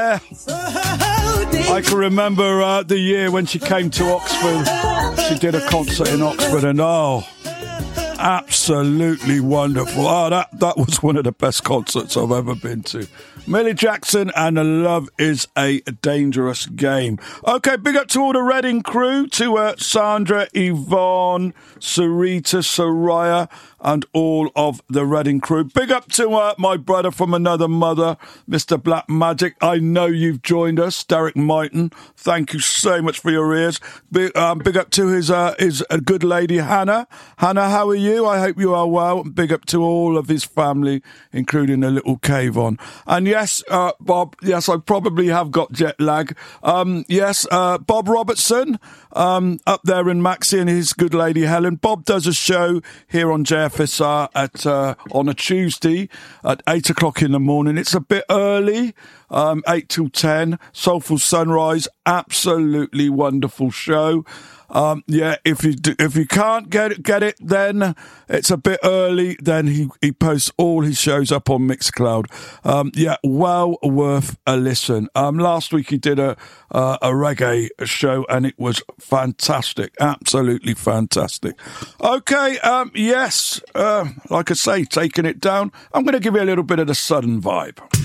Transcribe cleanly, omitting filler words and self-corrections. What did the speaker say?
I can remember the year when she came to Oxford. She did a concert in Oxford, and absolutely wonderful. That was one of the best concerts I've ever been to. Millie Jackson and Love is a Dangerous Game. Okay, big up to all the Reading crew, to Sandra, Yvonne, Sarita, Soraya, and all of the Reading crew. Big up to my brother from another mother, Mr. Black Magic. I know you've joined us, Derek Mighton. Thank you so much for your ears. Big up to his good lady, Hannah. Hannah, how are you? I hope you are well. Big up to all of his family, including the little cave on. And yes, Bob, yes, I probably have got jet lag. Yes, Bob Robertson, up there in Maxi, and his good lady, Helen. Bob does a show here on JFSR on a Tuesday at 8 o'clock in the morning. It's a bit early, 8 till 10. Soulful Sunrise, absolutely wonderful show. Yeah, if you can't get it, then it's a bit early. Then he posts all his shows up on Mixcloud. Yeah, well worth a listen. Last week he did a reggae show, and it was fantastic, absolutely fantastic. Okay, yes, like I say, taking it down. I'm going to give you a little bit of the Southern vibe.